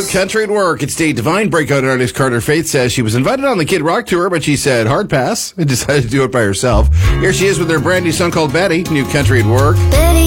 Country at Work. It's Dave Devine. Breakout artist Carter Faith says she was invited on the Kid Rock tour, but she said hard pass and decided to do it by herself. Here she is with her brand new song called Betty. New Country at Work. Betty.